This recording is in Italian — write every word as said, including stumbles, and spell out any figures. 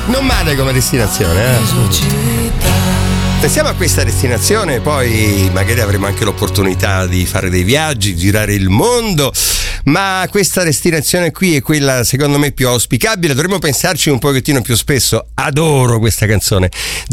Non male come destinazione, eh? Pensiamo a questa destinazione, poi magari avremo anche l'opportunità di fare dei viaggi, girare il mondo, ma questa destinazione qui è quella secondo me più auspicabile. Dovremmo pensarci un pochettino più spesso. Adoro questa canzone